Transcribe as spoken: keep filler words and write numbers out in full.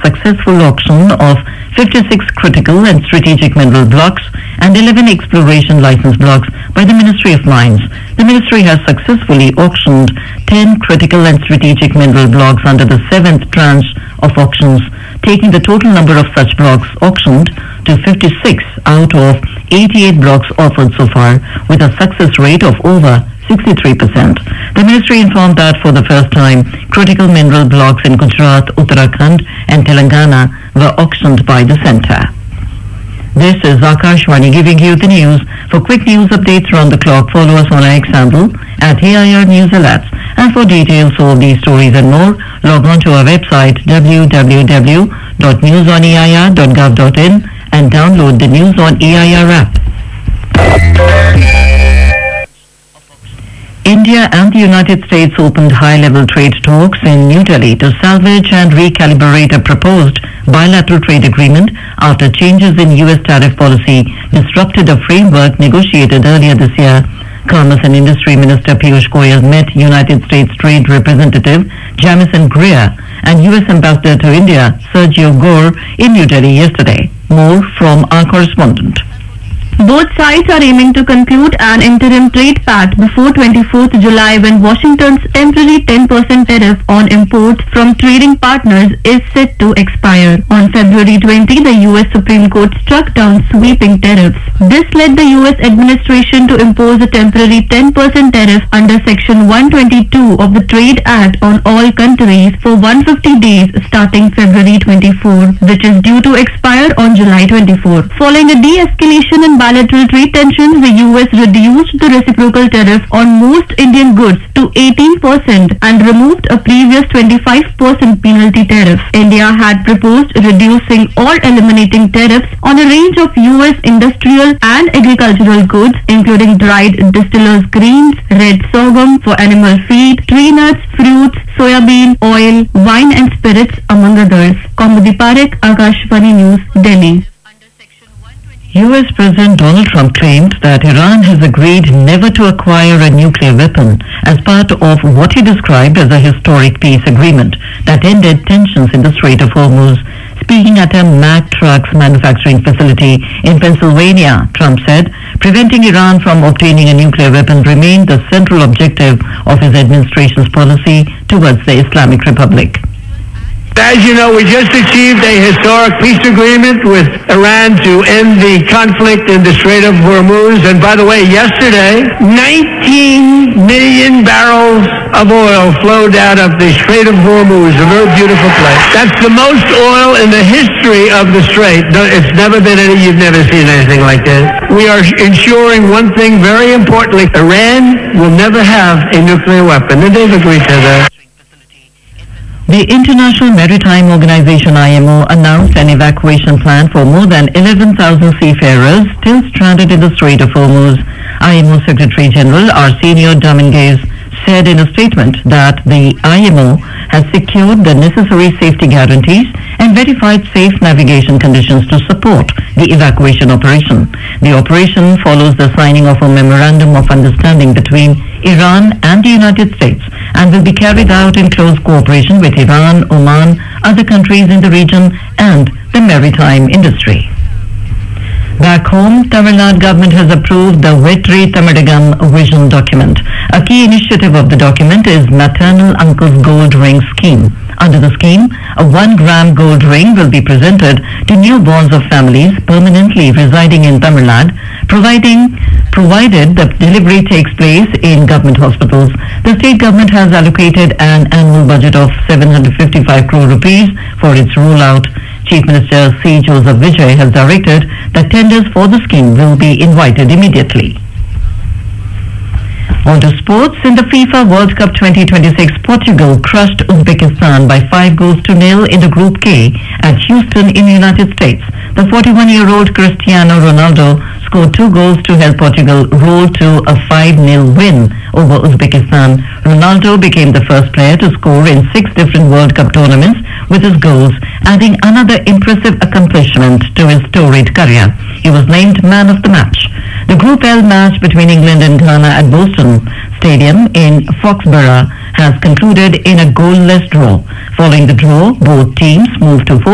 successful auction of fifty-six critical and strategic mineral blocks and eleven exploration license blocks by the Ministry of Mines. The ministry has successfully auctioned ten critical and strategic mineral blocks under the seventh tranche of auctions, taking the total number of such blocks auctioned to fifty-six out of eighty-eight blocks offered so far, with a success rate of over sixty-three percent. The ministry informed that for the first time, critical mineral blocks in Gujarat, Uttarakhand and Telangana were auctioned by the centre. This is Akashvani giving you the news. For quick news updates around the clock, follow us on our X handle at A I R News Alerts. And for details of these stories and more, log on to our website w w w dot news on a i r dot gov dot in and download the News on A I R app. India and the United States opened high-level trade talks in New Delhi to salvage and recalibrate a proposed bilateral trade agreement after changes in U S tariff policy disrupted a framework negotiated earlier this year. Commerce and Industry Minister Piyush Goyal met United States Trade Representative Jamieson Greer and U S Ambassador to India Sergio Gore in New Delhi yesterday. More from our correspondent. Both sides are aiming to conclude an interim trade pact before twenty-fourth July, when Washington's temporary ten percent tariff on imports from trading partners is set to expire. On February twentieth, the U S Supreme Court struck down sweeping tariffs. This led the U S administration to impose a temporary ten percent tariff under Section one twenty-two of the Trade Act on all countries for one hundred fifty days starting February twenty-fourth, which is due to expire on July twenty-fourth. Following a de-escalation in bilateral trade tensions, the U S reduced the reciprocal tariff on most Indian goods to eighteen percent and removed a previous twenty-five percent penalty tariff. India had proposed reducing or eliminating tariffs on a range of U S industrial and agricultural goods, including dried distillers' greens, red sorghum for animal feed, tree nuts, fruits, soybean oil, wine and spirits, among others. Kaumudi Parekh, Akashvani News, Delhi. U S President Donald Trump claimed that Iran has agreed never to acquire a nuclear weapon as part of what he described as a historic peace agreement that ended tensions in the Strait of Hormuz. Speaking at a Mack Trucks manufacturing facility in Pennsylvania, Trump said preventing Iran from obtaining a nuclear weapon remained the central objective of his administration's policy towards the Islamic Republic. As you know, we just achieved a historic peace agreement with Iran to end the conflict in the Strait of Hormuz. And by the way, yesterday, nineteen million barrels of oil flowed out of the Strait of Hormuz, a very beautiful place. That's the most oil in the history of the Strait. It's never been any, you've never seen anything like that. We are ensuring one thing very importantly: Iran will never have a nuclear weapon, and they've agreed to that. The International Maritime Organization I M O announced an evacuation plan for more than eleven thousand seafarers still stranded in the Strait of Hormuz. I M O Secretary General Arsenio Dominguez said in a statement that the I M O has secured the necessary safety guarantees and verified safe navigation conditions to support the evacuation operation. The operation follows the signing of a memorandum of understanding between Iran and the United States and will be carried out in close cooperation with Iran, Oman, other countries in the region and the maritime industry. Back home, Tamil Nadu government has approved the Vetri Tamadagam Vision document. A key initiative of the document is Maternal Uncle's Gold Ring Scheme. Under the scheme, a one gram gold ring will be presented to newborns of families permanently residing in Tamil Nadu, providing, provided the delivery takes place in government hospitals. The state government has allocated an annual budget of seven hundred fifty-five crore rupees for its rollout. Chief Minister C. Joseph Vijay has directed that tenders for the scheme will be invited immediately. On to sports. In the FIFA World Cup twenty twenty-six, Portugal crushed Uzbekistan by five goals to nil in the Group K at Houston in the United States. The forty-one-year-old Cristiano Ronaldo scored two goals to help Portugal roll to a five nil win over Uzbekistan. Ronaldo became the first player to score in six different World Cup tournaments with his goals, adding another impressive accomplishment to his storied career. He was named man of the match. The Group L match between England and Ghana at Boston Stadium in Foxborough has concluded in a goalless draw. Following the draw, both teams moved to four